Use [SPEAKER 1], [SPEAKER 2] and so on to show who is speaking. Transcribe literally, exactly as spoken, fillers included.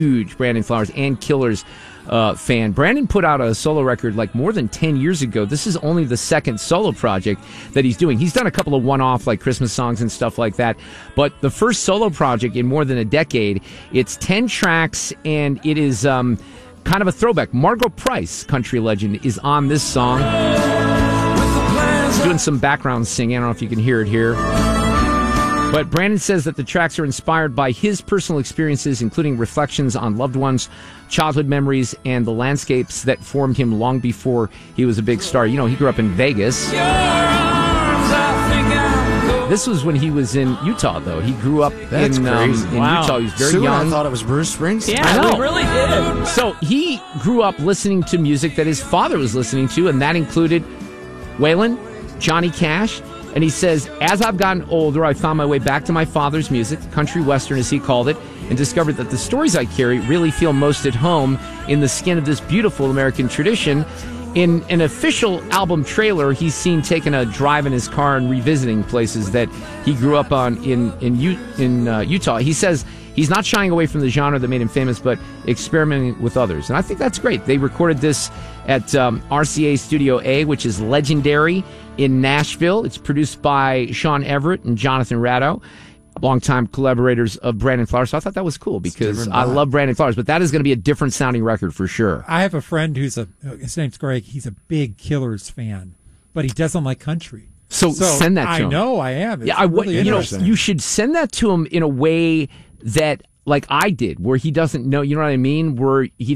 [SPEAKER 1] huge Brandon Flowers and Killers uh, fan. Brandon put out a solo record like more than ten years ago. This is only the second solo project that he's doing. He's done a couple of one-off like Christmas songs and stuff like that, but the first solo project in more than a decade. It's ten tracks, and it is um, kind of a throwback. Margo Price, country legend, is on this song. He's doing some background singing. I don't know if you can hear it here. But Brandon says that the tracks are inspired by his personal experiences, including reflections on loved ones, childhood memories, and the landscapes that formed him long before he was a big star. You know, he grew up in Vegas. This was when he was in Utah, though. He grew up
[SPEAKER 2] That's
[SPEAKER 1] in, um, in
[SPEAKER 2] wow.
[SPEAKER 1] Utah. He was very
[SPEAKER 2] Soon
[SPEAKER 1] young.
[SPEAKER 2] I thought it was Bruce Springsteen.
[SPEAKER 3] Yeah,
[SPEAKER 1] I know.
[SPEAKER 3] we really did.
[SPEAKER 1] So he grew up listening to music that his father was listening to, and that included Waylon, Johnny Cash. And he says, as I've gotten older, I found my way back to my father's music, country western as he called it, and discovered that the stories I carry really feel most at home in the skin of this beautiful American tradition. In an official album trailer, he's seen taking a drive in his car and revisiting places that he grew up on in, in, U- in uh, Utah. He says he's not shying away from the genre that made him famous, but experimenting with others. And I think that's great. They recorded this at um, R C A Studio A, which is legendary in Nashville. It's produced by Sean Everett and Jonathan Ratto, longtime collaborators of Brandon Flowers. So I thought that was cool because I love Brandon Flowers, but that is going to be a different sounding record for sure.
[SPEAKER 4] I have a friend who's a, his name's Greg. He's a big Killers fan, but he doesn't like country.
[SPEAKER 1] So,
[SPEAKER 4] So
[SPEAKER 1] send that to
[SPEAKER 4] I
[SPEAKER 1] him.
[SPEAKER 4] know I am. It's
[SPEAKER 1] yeah, I
[SPEAKER 4] really
[SPEAKER 1] you know
[SPEAKER 4] interesting.
[SPEAKER 1] you should send that to him in a way that like I did, where he doesn't know. You know what I mean? Where he